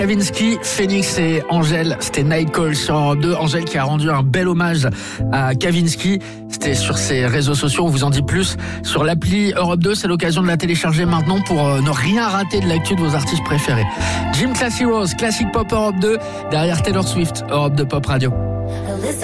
Kavinsky, Phoenix et Angèle, c'était Night Call sur Europe 2. Angèle qui a rendu un bel hommage à Kavinsky. C'était sur ses réseaux sociaux, on vous en dit plus sur l'appli Europe 2. C'est l'occasion de la télécharger maintenant pour ne rien rater de l'actu de vos artistes préférés. Gym Class Heroes, Classic Pop Europe 2, derrière Taylor Swift, Europe 2 Pop Radio.